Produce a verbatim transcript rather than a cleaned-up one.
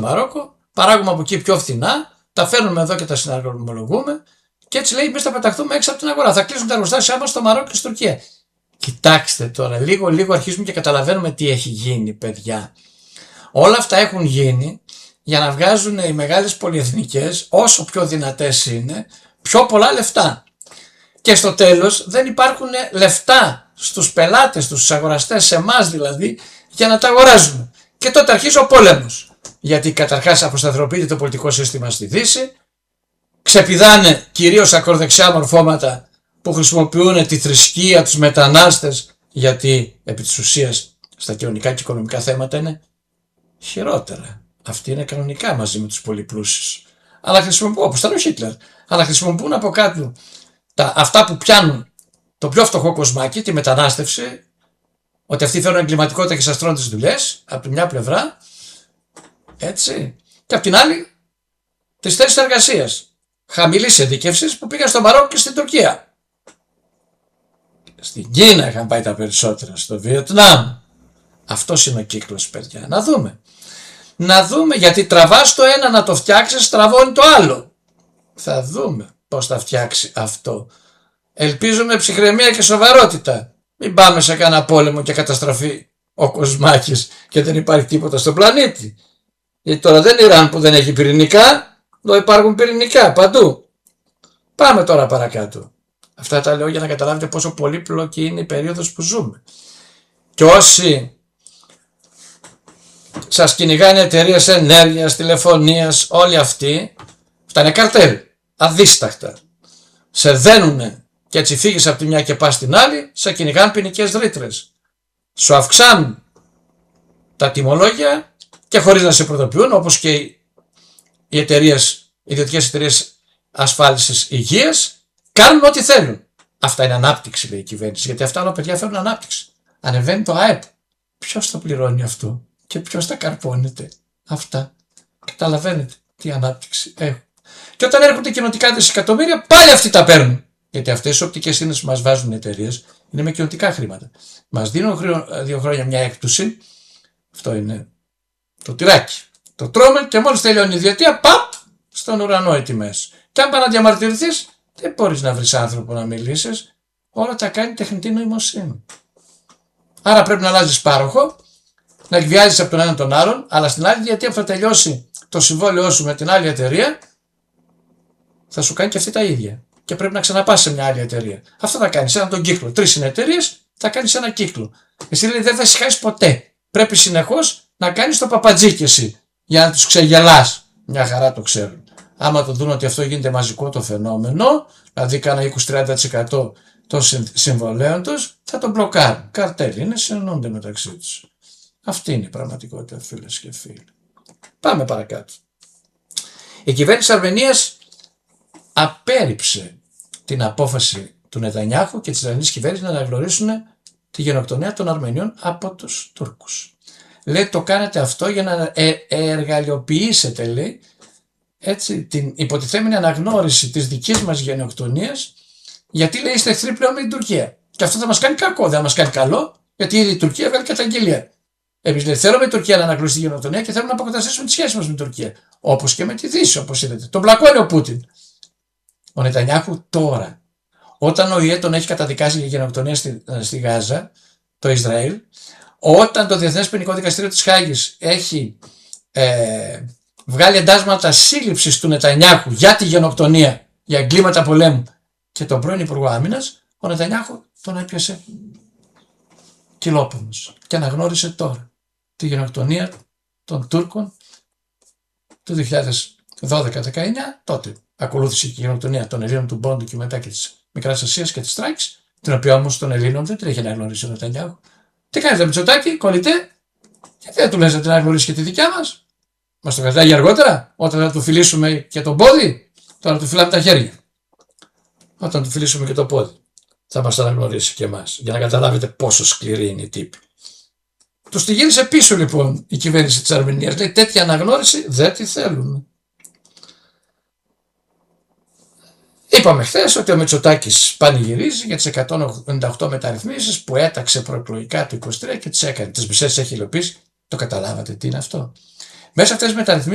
Μαρόκο, παράγουμε από εκεί πιο φθηνά, τα φέρνουμε εδώ και τα συναρμολογούμε και έτσι λέει: εμείς θα πεταχτούμε έξω από την αγορά. Θα κλείσουν τα εργοστάσια μας στο Μαρόκο και στην Τουρκία. Κοιτάξτε τώρα, λίγο λίγο αρχίζουμε και καταλαβαίνουμε τι έχει γίνει, παιδιά. Όλα αυτά έχουν γίνει για να βγάζουν οι μεγάλες πολυεθνικές, όσο πιο δυνατές είναι, πιο πολλά λεφτά. Και στο τέλος δεν υπάρχουν λεφτά στους πελάτες, στους αγοραστές, σε εμάς δηλαδή, για να τα αγοράζουμε. Και τότε αρχίζει ο πόλεμος. Γιατί καταρχάς αποσταθεροποιείται το πολιτικό σύστημα στη Δύση, ξεπηδάνε κυρίως ακροδεξιά μορφώματα που χρησιμοποιούν τη θρησκεία, τους μετανάστες, γιατί επί της ουσίας στα κοινωνικά και οικονομικά θέματα είναι χειρότερα. Αυτοί είναι κανονικά μαζί με τους πολύ πλούσιους. Αλλά χρησιμοποιούν, όπως ήταν ο Χίτλερ, αλλά χρησιμοποιούν από κάτω τα, αυτά που πιάνουν το πιο φτωχό κοσμάκι, τη μετανάστευση, ότι αυτοί θέλουν εγκληματικότητα και σας τρώνε τις δουλειές, από τη μια πλευρά, έτσι, και από την άλλη τις θέσεις εργασίας χαμηλής ειδίκευσης που πήγαν στο Μαρόκο και στην Τουρκία. Στην Κίνα είχαν πάει τα περισσότερα, στο Βιετνάμ. Αυτός είναι ο κύκλος, παιδιά. Να δούμε. Να δούμε, γιατί τραβάς το ένα να το φτιάξεις, τραβώνει το άλλο. Θα δούμε πώς θα φτιάξει αυτό. Ελπίζουμε ψυχραιμία και σοβαρότητα. Μην πάμε σε κανένα πόλεμο και καταστραφεί ο κοσμάκης και δεν υπάρχει τίποτα στον πλανήτη. Γιατί τώρα δεν είναι Ιράν που δεν έχει πυρηνικά, εδώ υπάρχουν πυρηνικά παντού. Πάμε τώρα παρακάτω. Αυτά τα λέω για να καταλάβετε πόσο πολύπλοκη είναι η περίοδος που ζούμε. Και όσοι σας κυνηγάνε εταιρείες ενέργειας, τηλεφωνίας, όλοι αυτοί, αυτά είναι καρτέλ, αδίσταχτα. Σε δένουνε και έτσι φύγεις από τη μια και πας στην άλλη, σε κυνηγάνε ποινικές ρήτρες. Σου αυξάνουν τα τιμολόγια και χωρίς να σε προειδοποιούν, όπως και οι εταιρείες, οι ιδιωτικές εταιρείες ασφάλισης υγείας, κάνουν ό,τι θέλουν. Αυτά είναι ανάπτυξη, λέει η κυβέρνηση, γιατί αυτά όλα παιδιά φέρνουν ανάπτυξη. Ανεβαίνει το ΑΕΠ. Ποιος το πληρώνει αυτό και ποιος τα καρπώνεται αυτά? Καταλαβαίνετε τι ανάπτυξη έχουν. Και όταν έρχονται κοινοτικά δισεκατομμύρια, πάλι αυτοί τα παίρνουν. Γιατί αυτές οι οπτικές ίνες που μας βάζουν οι εταιρείες είναι με κοινοτικά χρήματα. Μας δίνουν δύο χρόνια μια έκπτωση. Αυτό είναι το τυράκι. Το τρώμε και μόλις τελειώνει η διετία, παπ, στον ουρανό οι τιμές. Και αν πάει να διαμαρτυρηθείς, δεν μπορείς να βρεις άνθρωπο να μιλήσεις. Όλα τα κάνει τεχνητή νοημοσύνη. Άρα πρέπει να αλλάζεις πάροχο, να εκβιάζεις από τον έναν τον άλλον, αλλά στην άλλη διετία που θα τελειώσει το συμβόλαιό σου με την άλλη εταιρεία, θα σου κάνει και αυτή τα ίδια. Και πρέπει να ξαναπάς σε μια άλλη εταιρεία. Αυτό θα κάνεις έναν τον κύκλο. Τρεις είναι εταιρείες, θα κάνεις ένα κύκλο. Εσύ δηλαδή δεν θα ησυχάσεις ποτέ. Πρέπει συνεχώς να κάνεις το παπατζίκι εσύ, για να τους ξεγελάς. Μια χαρά το ξέρουν. Άμα το δουν ότι αυτό γίνεται μαζικό το φαινόμενο, δηλαδή κάνα είκοσι με τριάντα τοις εκατό των συμβολέων τους, θα τον μπλοκάρουν. Καρτέλ είναι, συνεννούνται μεταξύ τους. Αυτή είναι η πραγματικότητα, φίλες και φίλοι. Πάμε παρακάτω. Η κυβέρνηση της Αρμενίας απέρριψε την απόφαση του Νετανιάχου και της Ισραηλινής κυβέρνησης να αναγνωρίσουν τη γενοκτονία των Αρμενίων από τους Τούρκους. Λέει το κάνετε αυτό για να ε, εργαλειοποιήσετε, λέει, έτσι, την υποτιθέμενη αναγνώριση της δικής μας γενοκτονίας, γιατί λέει είστε εχθροί πλέον με την Τουρκία. Και αυτό θα μας κάνει κακό, δεν θα μας κάνει καλό, γιατί ήδη η Τουρκία βγάλει καταγγελία. Εμείς λέει θέλουμε η Τουρκία να αναγνωρίσει τη γενοκτονία και θέλουμε να αποκαταστήσουμε τη σχέση μας με την Τουρκία. Όπως και με τη Δύση, όπως είδατε. Τον πλακώνει ο Πούτιν. Ο Νετανιάχου τώρα, όταν ο ΙΕ τον έχει καταδικάσει για γενοκτονία στη, στη Γάζα, το Ισραήλ, όταν το Διεθνές Ποινικό Δικαστήριο της Χάγης έχει ε, βγάλει εντάσματα σύλληψης του Νετανιάχου για τη γενοκτονία, για εγκλήματα πολέμου και τον πρώην Υπουργό Άμυνας, ο Νετανιάχου τον έπιασε κυλόπονος και αναγνώρισε τώρα τη γενοκτονία των Τούρκων του δύο χιλιάδες δώδεκα δεκαεννιά. Τότε ακολούθησε η γενοκτονία των Ελλήνων του Μπόντου και μετά και της Μικράς Ασίας και της Τράκης, την οποία όμως των Ελλήνων δεν την έχει αναγνωρίσει ο Νετανιάχου. Τι κάνετε Μητσοτάκη, κολλητέ, γιατί δεν του λες να την αναγνωρίσει και τη δικιά μας? Μας το κρατάει για αργότερα, όταν θα του φιλήσουμε και τον πόδι, τώρα του φυλάμε τα χέρια. Όταν του φιλήσουμε και το πόδι, θα μας αναγνωρίσει και εμάς, για να καταλάβετε πόσο σκληρή είναι η τύπη. Τους τη γύρισε πίσω λοιπόν η κυβέρνηση της Αρμενίας. Λέει τέτοια αναγνώριση δεν τη θέλουμε. Είπαμε χθες ότι ο Μητσοτάκης πανηγυρίζει για τις εκατόν ογδόντα οκτώ μεταρρυθμίσεις που έταξε προεκλογικά το είκοσι τρία και τις έκανε. Τις μισές έχει υλοποιήσει. Το καταλάβατε τι είναι αυτό? Μέσα αυτές τις μεταρρυθμίσεις